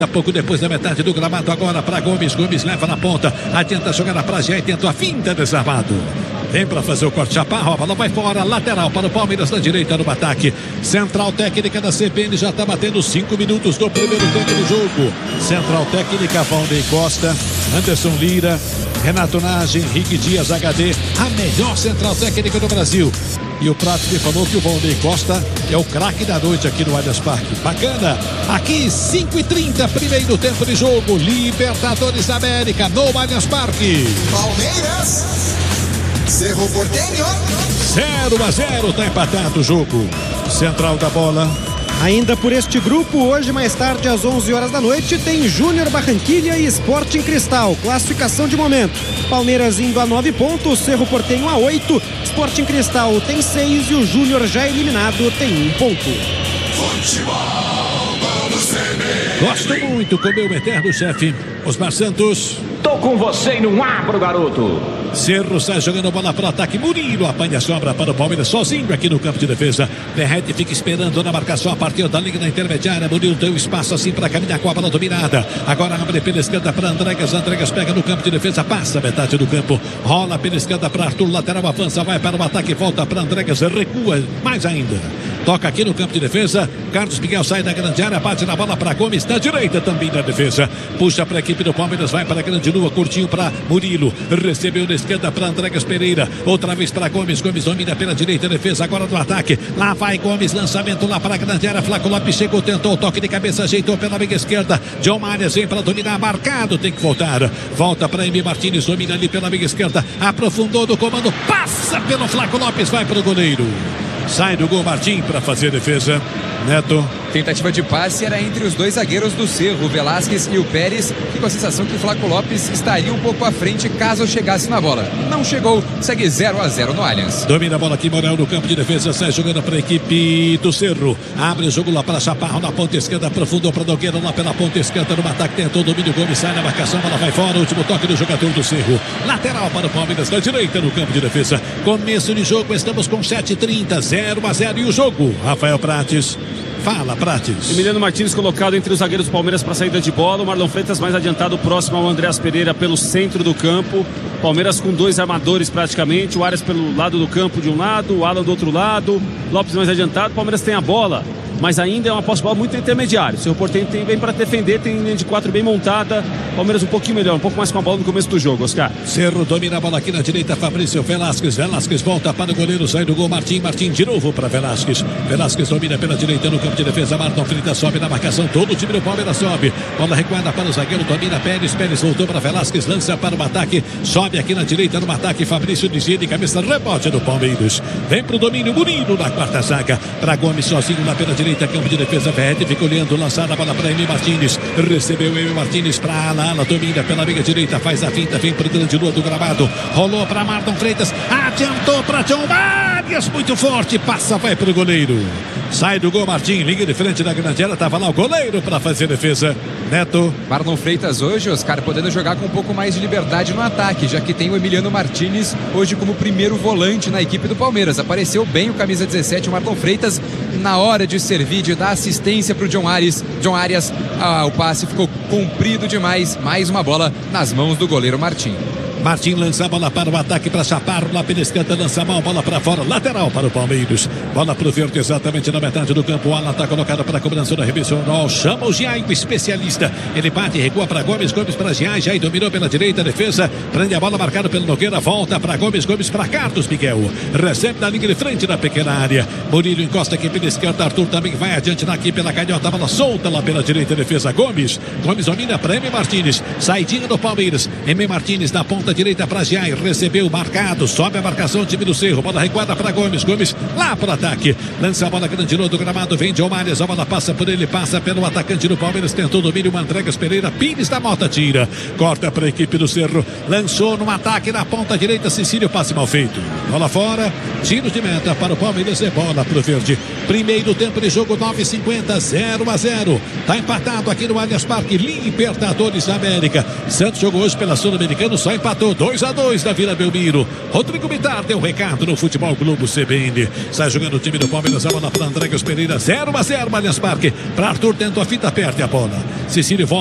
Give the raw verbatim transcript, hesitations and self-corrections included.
Pouco depois da metade do gramado, agora para Gomes. Gomes leva na ponta, adianta jogar na praia e tentou a finta, desarmado. Vem para fazer o corte, Chaparro, a bola vai fora, lateral para o Palmeiras na direita no ataque. Central técnica da C B N já está batendo cinco minutos do primeiro tempo do jogo. Central técnica, Valnei Costa, Anderson Lira, Renato Nage, Henrique Dias, H D, a melhor central técnica do Brasil. E o Prato me falou que o Valnei Costa é o craque da noite aqui no Allianz Parque. Bacana. Aqui, cinco e trinta, primeiro tempo de jogo. Libertadores da América no Allianz Parque. Palmeiras, Cerro Porteño. zero a zero, tá empatado o jogo. Central da bola. Ainda por este grupo, hoje mais tarde às onze horas da noite, tem Júnior Barranquilla e Sporting Cristal, classificação de momento. Palmeiras indo a nove pontos, Cerro Porteño a oito, Sporting Cristal tem seis e o Júnior já eliminado tem um ponto. Futebol, vamos tremer. Gosto muito com meu eterno chefe, Osmar Santos. Tô com você e não abro, garoto. Cerro sai jogando bola para o ataque. Murilo apanha a sobra para o Palmeiras sozinho aqui no campo de defesa. Derrete fica esperando na marcação a partir da linha da intermediária. Murilo tem um espaço assim para caminhar com a bola dominada. Agora abre pela esquerda para Andregas. Andregas pega no campo de defesa, passa a metade do campo. Rola pela esquerda para Arthur. Lateral avança, vai para o ataque, volta para Andregas. Recua mais ainda. Toca aqui no campo de defesa. Carlos Miguel sai da grande área, bate na bola para Gomes. Na direita também da defesa. Puxa para a equipe do Palmeiras, vai para a grande lua, curtinho para Murilo. Recebeu na esquerda para Andregas Pereira. Outra vez para Gomes. Gomes domina pela direita, defesa agora do ataque. Lá vai Gomes, lançamento lá para a grande área. Flaco Lopes chegou, tentou o toque de cabeça, ajeitou pela meia esquerda. John Marias vem para dominar, marcado, tem que voltar. Volta para Emi Martins, domina ali pela meia esquerda. Aprofundou do comando, passa pelo Flaco Lopes, vai para o goleiro. Sai do gol Martim para fazer a defesa. Neto. Tentativa de passe era entre os dois zagueiros do Cerro, o Velasquez e o Pérez, e com a sensação que o Flaco Lopes estaria um pouco à frente caso chegasse na bola. Não chegou, segue zero a zero no Allianz. Domina a bola aqui, Morel no campo de defesa, sai jogando para a equipe do Cerro. Abre o jogo lá para Chaparro na ponta esquerda, aprofundou para Nogueira lá pela ponta esquerda no ataque, tentou o domínio, Gomes sai na marcação, bola vai fora, último toque do jogador do Cerro. Lateral para o Palmeiras na direita no campo de defesa. Começo de jogo, estamos com sete e trinta, zero a zero e o jogo. Rafael Prates. Fala, Prates. Emiliano Martins colocado entre os zagueiros do Palmeiras para saída de bola. O Marlon Freitas mais adiantado, próximo ao Andreas Pereira pelo centro do campo. Palmeiras com dois armadores praticamente. O Arias pelo lado do campo de um lado, o Alan do outro lado. Lopes mais adiantado. Palmeiras tem a bola, mas ainda é uma posse de bola muito intermediária. O seu Porteño tem bem para defender, tem linha de quatro bem montada. Palmeiras um pouquinho melhor, um pouco mais com a bola no começo do jogo, Oscar. Cerro domina a bola aqui na direita, Fabrício Velasquez. Velasquez volta para o goleiro, sai do gol Martim. Martim de novo para Velasquez. Velasquez domina pela direita no campo de defesa. Marlon Freitas sobe na marcação, todo o time do Palmeiras sobe. Bola recuada para o zagueiro, domina Pérez. Pérez voltou para Velasquez, lança para o ataque. Sobe aqui na direita no ataque, Fabrício desvia de cabeça, rebote do Palmeiras. Vem pro domínio, Murilo na quarta zaga. Para Gomes sozinho lá pela direita, campo de defesa. Verrete fica olhando, lançada a bola para Emi Martins. Recebeu Emi Martins para Ala. Ala domina pela meia direita, faz a finta, vem para o grande lua do gramado. Rolou para Marlon Freitas, adiantou para John Marias, muito forte, passa, vai para o goleiro. Sai do gol Martim, liga de frente da grande área, estava lá o goleiro para fazer defesa. Neto. Marlon Freitas hoje, Oscar, podendo jogar com um pouco mais de liberdade no ataque, já que tem o Emiliano Martins hoje como primeiro volante na equipe do Palmeiras. Apareceu bem o camisa dezessete, o Marlon Freitas, na hora de servir, de dar assistência para o John Arias. John Arias, ah, o passe ficou comprido demais, mais uma bola nas mãos do goleiro Martim. Martim lança a bola para o ataque para Chaparro, lá pela esquerda, lança a mão, bola para fora, lateral para o Palmeiras. Bola para o verde, exatamente na metade do campo. O Alan está colocado para a cobrança da arremesso. Chama o Giai, o especialista. Ele bate e recua para Gomes, Gomes para Giai. Giai dominou pela direita, defesa. Prende a bola, marcado pelo Nogueira. Volta para Gomes, Gomes para Carlos Miguel. Recebe na linha de frente na pequena área. Murilo encosta aqui pela esquerda. Arthur também vai adiante aqui pela canhota. A bola solta lá pela direita, defesa. Gomes. Gomes domina para Emi Martins. Saidinha do Palmeiras. Emi Martins na ponta direita para Giai, recebeu marcado, sobe a marcação, time do Cerro, bola recuada para Gomes, Gomes lá para o ataque, lança a bola grande no do gramado, vem John Marias, a bola passa por ele, passa pelo atacante do Palmeiras, tentou domínio, Andregas Pereira, Pires da Mota tira, corta para a equipe do Cerro, lançou no ataque na ponta direita, Cecílio, passe mal feito, bola fora, Tiro de meta para o Palmeiras, é bola pro verde. Primeiro tempo de jogo, nove e cinquenta, zero a zero. Tá empatado aqui no Allianz Parque, Libertadores da América. Santos jogou hoje pela Sul-Americana, só empatou dois a dois na Vila Belmiro. Rodrigo Bitar deu recado no Futebol Globo C B N. Sai jogando o time do Palmeiras, a bola para André Pereira, zero a zero no Allianz Parque. Para Arthur, tentou a fita, perde a bola. Cecílio volta.